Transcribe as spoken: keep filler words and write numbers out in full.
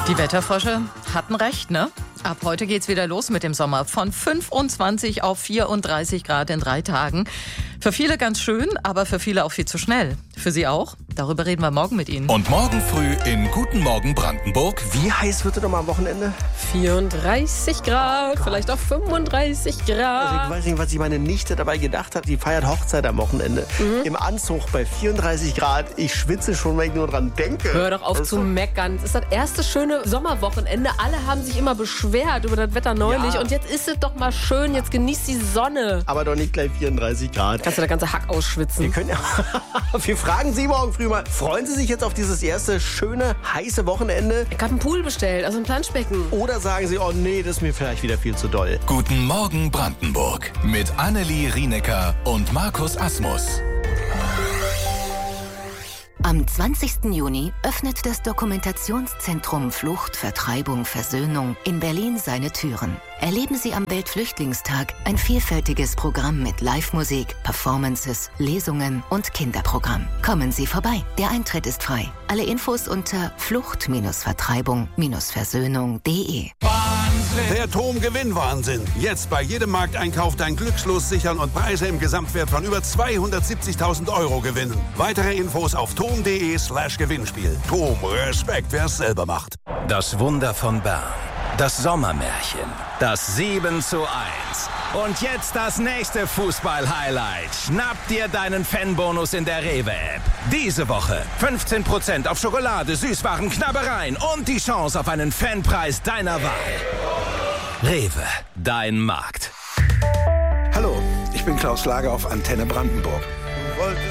Die Wetterforscher hatten recht, ne? Ab heute geht's wieder los mit dem Sommer. Von fünfundzwanzig auf vierunddreißig Grad in drei Tagen. Für viele ganz schön, aber für viele auch viel zu schnell. Für Sie auch? Darüber reden wir morgen mit Ihnen. Und morgen früh in Guten Morgen Brandenburg. Wie heiß wird es nochmal am Wochenende? vierunddreißig Grad, vielleicht auch fünfunddreißig Grad. Also ich weiß nicht, was sich meine Nichte dabei gedacht hat. Die feiert Hochzeit am Wochenende. Mhm. Im Anzug bei vierunddreißig Grad. Ich schwitze schon, wenn ich nur dran denke. Hör doch auf das zu meckern. Es ist das erste schöne Sommerwochenende. Alle haben sich immer beschwert über das Wetter neulich. Ja. Und jetzt ist es doch mal schön. Jetzt genießt die Sonne. Aber doch nicht gleich vierunddreißig Grad. Kannst du der ganze Hack ausschwitzen. Wir können ja. Wir fragen Sie morgen früh mal. Freuen Sie sich jetzt auf dieses erste schöne, heiße Wochenende? Ich habe einen Pool bestellt, also ein Planschbecken. Oder sagen Sie, oh nee, das ist mir vielleicht wieder viel zu doll. Guten Morgen Brandenburg mit Annelie Rienecker und Markus Asmus. Am zwanzigsten Juni öffnet das Dokumentationszentrum Flucht, Vertreibung, Versöhnung in Berlin seine Türen. Erleben Sie am Weltflüchtlingstag ein vielfältiges Programm mit Live-Musik, Performances, Lesungen und Kinderprogramm. Kommen Sie vorbei. Der Eintritt ist frei. Alle Infos unter flucht Vertreibung Versöhnung punkt de. Der Tom-Gewinn-Wahnsinn. Jetzt bei jedem Markteinkauf dein Glückslos sichern und Preise im Gesamtwert von über zweihundertsiebzigtausend Euro gewinnen. Weitere Infos auf tom punkt de slash Gewinnspiel. Tom, Respekt, wer es selber macht. Das Wunder von Bern. Das Sommermärchen. Das sieben zu eins. Und jetzt das nächste Fußball-Highlight. Schnapp dir deinen Fanbonus in der Rewe-App. Diese Woche fünfzehn Prozent auf Schokolade, Süßwaren, Knabbereien und die Chance auf einen Fanpreis deiner Wahl. Rewe, dein Markt. Hallo, ich bin Klaus Lager auf Antenne Brandenburg. Du wolltest